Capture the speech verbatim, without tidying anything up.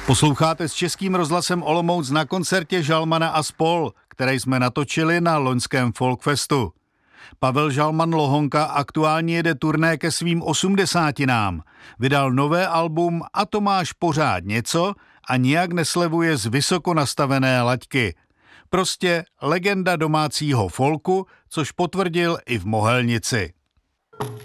Posloucháte s Českým rozhlasem Olomouc na koncertě Žalmana a spol, který jsme natočili na loňském Folkfestu. Pavel Žalman Lohonka aktuálně jede turné ke svým osmdesátinám. Vydal nové album A to máš pořád něco a nijak neslevuje z vysoko nastavené laťky. Prostě legenda domácího folku, což potvrdil i v Mohelnici.